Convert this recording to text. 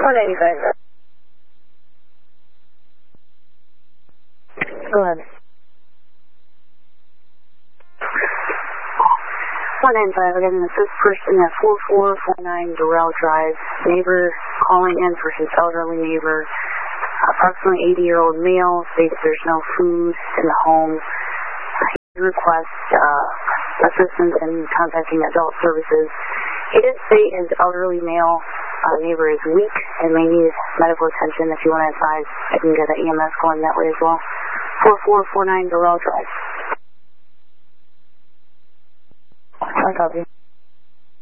185. Go ahead. 195, again, this is person at 4449 Durrell Drive. Neighbor calling in for his elderly neighbor, approximately 80-year-old male, states there's no food in the home. He requests assistance in contacting adult services. He did say his elderly male neighbor is weak and may need medical attention. If you want to advise, I can get an EMS going that way as well. 4449 Durrell Drive. I copy.